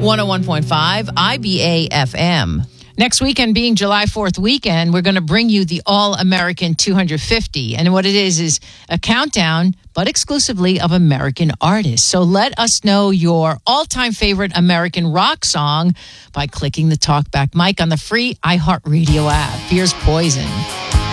101.5 IBA FM. Next weekend, being July 4th weekend, we're going to bring you the All-American 250. And what it is a countdown, but exclusively of American artists. So let us know your all-time favorite American rock song by clicking the talkback mic on the free iHeartRadio app. Here's Poison.